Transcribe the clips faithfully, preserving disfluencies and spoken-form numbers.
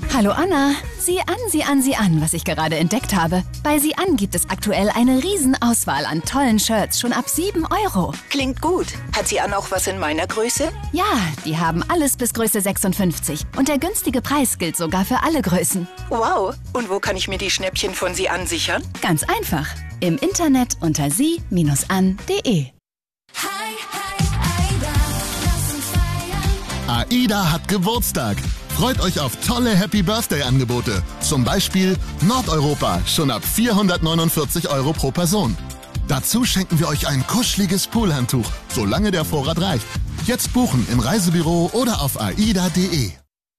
Hallo Anna, sieh an, sieh an, sieh an, was ich gerade entdeckt habe. Bei Sieh an gibt es aktuell eine Riesenauswahl an tollen Shirts, schon ab sieben Euro. Klingt gut. Hat Sie an auch was in meiner Größe? Ja, die haben alles bis Größe sechsundfünfzig. Und der günstige Preis gilt sogar für alle Größen. Wow. Und wo kann ich mir die Schnäppchen von Sieh an sichern? Ganz einfach. Im Internet unter sie an punkt de. AIDA hat Geburtstag. Freut euch auf tolle Happy-Birthday-Angebote. Zum Beispiel Nordeuropa, schon ab vierhundertneunundvierzig Euro pro Person. Dazu schenken wir euch ein kuscheliges Poolhandtuch, solange der Vorrat reicht. Jetzt buchen im Reisebüro oder auf aida punkt de.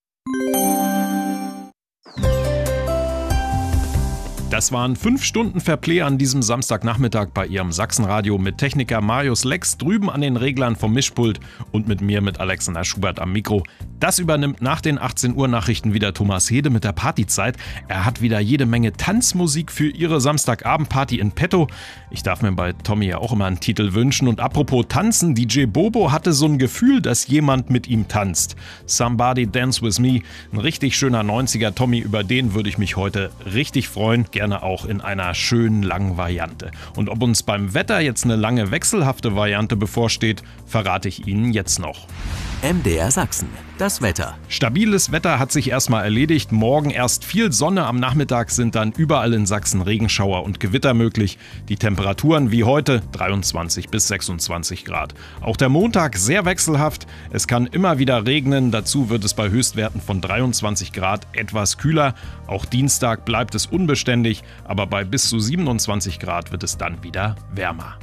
Das waren fünf Stunden Fairplay an diesem Samstagnachmittag bei Ihrem Sachsenradio mit Techniker Marius Lex drüben an den Reglern vom Mischpult und mit mir, mit Alexander Schubert am Mikro. Das übernimmt nach den achtzehn Uhr Nachrichten wieder Thomas Hede mit der Partyzeit. Er hat wieder jede Menge Tanzmusik für Ihre Samstagabendparty in petto. Ich darf mir bei Tommy ja auch immer einen Titel wünschen. Und apropos Tanzen, D J Bobo hatte so ein Gefühl, dass jemand mit ihm tanzt. Somebody Dance With Me, ein richtig schöner neunziger Tommy, über den würde ich mich heute richtig freuen. Gerne auch in einer schönen langen Variante. Und ob uns beim Wetter jetzt eine lange wechselhafte Variante bevorsteht, verrate ich Ihnen jetzt noch. M D R Sachsen, das Wetter. Stabiles Wetter hat sich erstmal erledigt. Morgen erst viel Sonne, am Nachmittag sind dann überall in Sachsen Regenschauer und Gewitter möglich. Die Temperaturen wie heute dreiundzwanzig bis sechsundzwanzig Grad. Auch der Montag sehr wechselhaft. Es kann immer wieder regnen. Dazu wird es bei Höchstwerten von dreiundzwanzig Grad etwas kühler. Auch Dienstag bleibt es unbeständig, aber bei bis zu siebenundzwanzig Grad wird es dann wieder wärmer.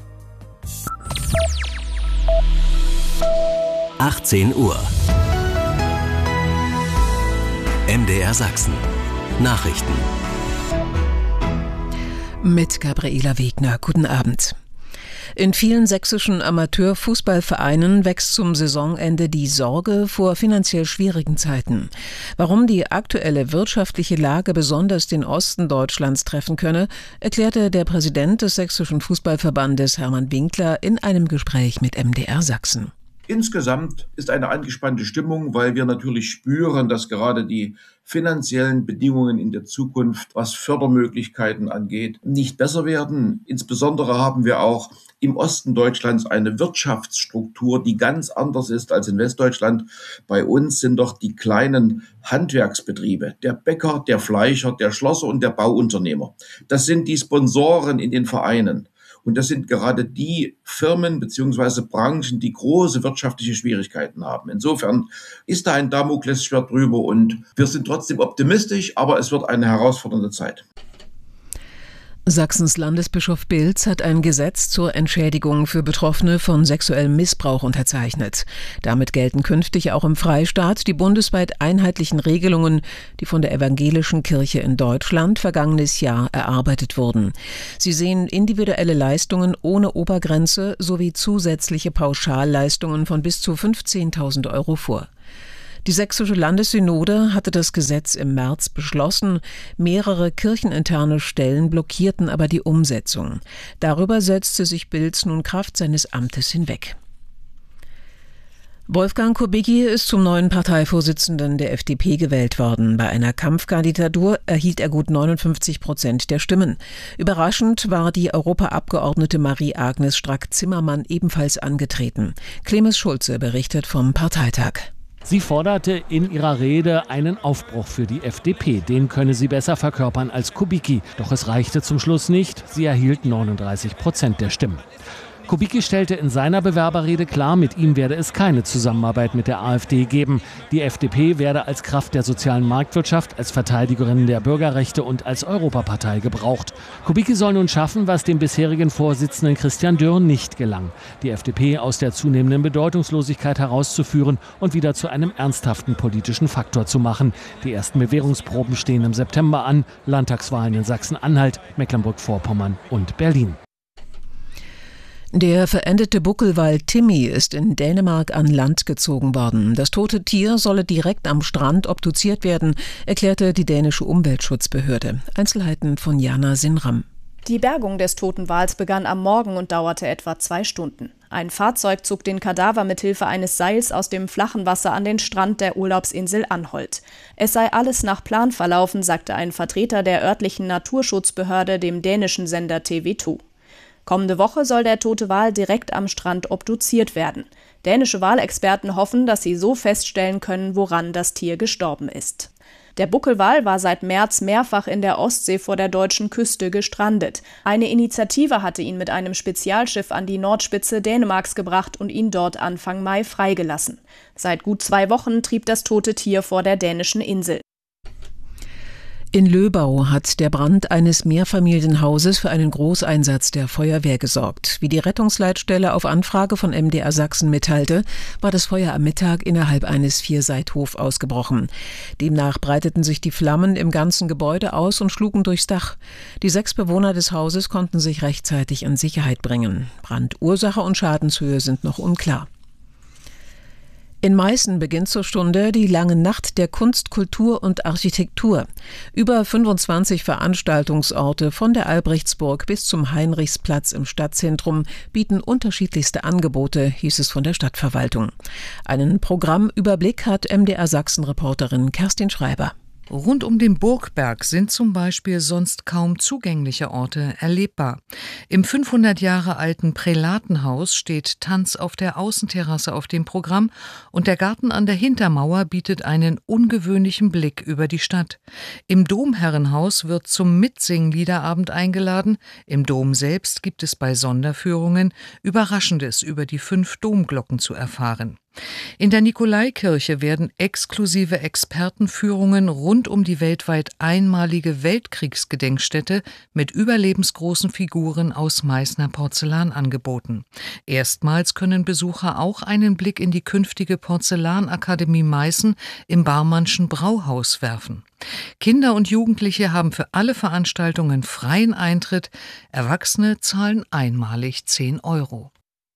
achtzehn Uhr. M D R Sachsen. Nachrichten. Mit Gabriela Wegner. Guten Abend. In vielen sächsischen Amateurfußballvereinen wächst zum Saisonende die Sorge vor finanziell schwierigen Zeiten. Warum die aktuelle wirtschaftliche Lage besonders den Osten Deutschlands treffen könne, erklärte der Präsident des Sächsischen Fußballverbandes Hermann Winkler in einem Gespräch mit M D R Sachsen. Insgesamt ist eine angespannte Stimmung, weil wir natürlich spüren, dass gerade die finanziellen Bedingungen in der Zukunft, was Fördermöglichkeiten angeht, nicht besser werden. Insbesondere haben wir auch im Osten Deutschlands eine Wirtschaftsstruktur, die ganz anders ist als in Westdeutschland. Bei uns sind doch die kleinen Handwerksbetriebe, der Bäcker, der Fleischer, der Schlosser und der Bauunternehmer. Das sind die Sponsoren in den Vereinen. Und das sind gerade die Firmen bzw. Branchen, die große wirtschaftliche Schwierigkeiten haben. Insofern ist da ein Damoklesschwert drüber und wir sind trotzdem optimistisch, aber es wird eine herausfordernde Zeit. Sachsens Landesbischof Bilz hat ein Gesetz zur Entschädigung für Betroffene von sexuellem Missbrauch unterzeichnet. Damit gelten künftig auch im Freistaat die bundesweit einheitlichen Regelungen, die von der Evangelischen Kirche in Deutschland vergangenes Jahr erarbeitet wurden. Sie sehen individuelle Leistungen ohne Obergrenze sowie zusätzliche Pauschalleistungen von bis zu fünfzehntausend Euro vor. Die sächsische Landessynode hatte das Gesetz im März beschlossen. Mehrere kircheninterne Stellen blockierten aber die Umsetzung. Darüber setzte sich Bilz nun Kraft seines Amtes hinweg. Wolfgang Kubicki ist zum neuen Parteivorsitzenden der F D P gewählt worden. Bei einer Kampfkandidatur erhielt er gut neunundfünfzig Prozent der Stimmen. Überraschend war die Europaabgeordnete Marie-Agnes Strack-Zimmermann ebenfalls angetreten. Clemens Schulze berichtet vom Parteitag. Sie forderte in ihrer Rede einen Aufbruch für die F D P. Den könne sie besser verkörpern als Kubicki. Doch es reichte zum Schluss nicht. Sie erhielt neununddreißig Prozent der Stimmen. Kubicki stellte in seiner Bewerberrede klar, mit ihm werde es keine Zusammenarbeit mit der AfD geben. Die F D P werde als Kraft der sozialen Marktwirtschaft, als Verteidigerin der Bürgerrechte und als Europapartei gebraucht. Kubicki soll nun schaffen, was dem bisherigen Vorsitzenden Christian Dürr nicht gelang: die F D P aus der zunehmenden Bedeutungslosigkeit herauszuführen und wieder zu einem ernsthaften politischen Faktor zu machen. Die ersten Bewährungsproben stehen im September an. Landtagswahlen in Sachsen-Anhalt, Mecklenburg-Vorpommern und Berlin. Der verendete Buckelwal Timmy ist in Dänemark an Land gezogen worden. Das tote Tier solle direkt am Strand obduziert werden, erklärte die dänische Umweltschutzbehörde. Einzelheiten von Jana Sinram. Die Bergung des toten Wals begann am Morgen und dauerte etwa zwei Stunden. Ein Fahrzeug zog den Kadaver mithilfe eines Seils aus dem flachen Wasser an den Strand der Urlaubsinsel Anholt. Es sei alles nach Plan verlaufen, sagte ein Vertreter der örtlichen Naturschutzbehörde dem dänischen Sender T V zwei. Kommende Woche soll der tote Wal direkt am Strand obduziert werden. Dänische Walexperten hoffen, dass sie so feststellen können, woran das Tier gestorben ist. Der Buckelwal war seit März mehrfach in der Ostsee vor der deutschen Küste gestrandet. Eine Initiative hatte ihn mit einem Spezialschiff an die Nordspitze Dänemarks gebracht und ihn dort Anfang Mai freigelassen. Seit gut zwei Wochen trieb das tote Tier vor der dänischen Insel. In Löbau hat der Brand eines Mehrfamilienhauses für einen Großeinsatz der Feuerwehr gesorgt. Wie die Rettungsleitstelle auf Anfrage von M D R Sachsen mitteilte, war das Feuer am Mittag innerhalb eines Vierseithofs ausgebrochen. Demnach breiteten sich die Flammen im ganzen Gebäude aus und schlugen durchs Dach. Die sechs Bewohner des Hauses konnten sich rechtzeitig in Sicherheit bringen. Brandursache und Schadenshöhe sind noch unklar. In Meißen beginnt zur Stunde die lange Nacht der Kunst, Kultur und Architektur. Über fünfundzwanzig Veranstaltungsorte von der Albrechtsburg bis zum Heinrichsplatz im Stadtzentrum bieten unterschiedlichste Angebote, hieß es von der Stadtverwaltung. Einen Programmüberblick hat M D R Sachsen-Reporterin Kerstin Schreiber. Rund um den Burgberg sind zum Beispiel sonst kaum zugängliche Orte erlebbar. Im fünfhundert Jahre alten Prälatenhaus steht Tanz auf der Außenterrasse auf dem Programm und der Garten an der Hintermauer bietet einen ungewöhnlichen Blick über die Stadt. Im Domherrenhaus wird zum Mitsing-Liederabend eingeladen. Im Dom selbst gibt es bei Sonderführungen Überraschendes über die fünf Domglocken zu erfahren. In der Nikolaikirche werden exklusive Expertenführungen rund um die weltweit einmalige Weltkriegsgedenkstätte mit überlebensgroßen Figuren aus Meißner Porzellan angeboten. Erstmals können Besucher auch einen Blick in die künftige Porzellanakademie Meißen im Barmannschen Brauhaus werfen. Kinder und Jugendliche haben für alle Veranstaltungen freien Eintritt. Erwachsene zahlen einmalig zehn Euro.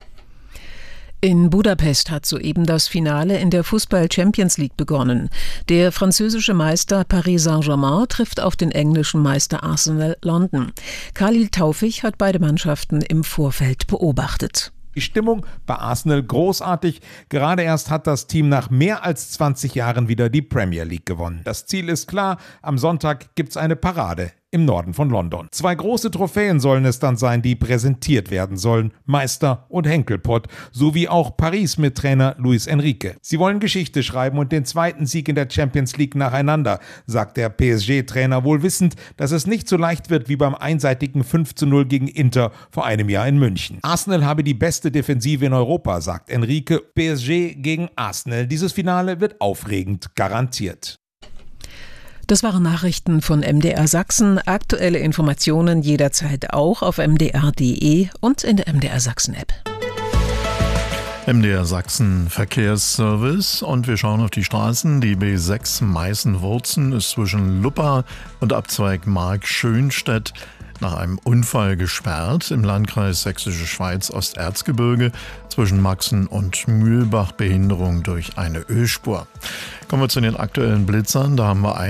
In Budapest hat soeben das Finale in der Fußball-Champions League begonnen. Der französische Meister Paris Saint-Germain trifft auf den englischen Meister Arsenal London. Khalil Taufik hat beide Mannschaften im Vorfeld beobachtet. Die Stimmung bei Arsenal großartig. Gerade erst hat das Team nach mehr als zwanzig Jahren wieder die Premier League gewonnen. Das Ziel ist klar, am Sonntag gibt's eine Parade im Norden von London. Zwei große Trophäen sollen es dann sein, die präsentiert werden sollen. Meister und Henkelpott, sowie auch Paris mit Trainer Luis Enrique. Sie wollen Geschichte schreiben und den zweiten Sieg in der Champions League nacheinander, sagt der P S G-Trainer, wohl wissend, dass es nicht so leicht wird wie beim einseitigen fünf zu null gegen Inter vor einem Jahr in München. Arsenal habe die beste Defensive in Europa, sagt Enrique. P S G gegen Arsenal. Dieses Finale wird aufregend, garantiert. Das waren Nachrichten von M D R Sachsen. Aktuelle Informationen jederzeit auch auf m d r punkt d e und in der M D R Sachsen App. M D R Sachsen Verkehrsservice und wir schauen auf die Straßen. Die B sechs Meißen-Wurzen ist zwischen Luppa und Abzweig Mark-Schönstedt nach einem Unfall gesperrt im Landkreis Sächsische Schweiz Osterzgebirge zwischen Maxen und Mühlbach Behinderung durch eine Ölspur. Kommen wir zu den aktuellen Blitzern. Da haben wir einen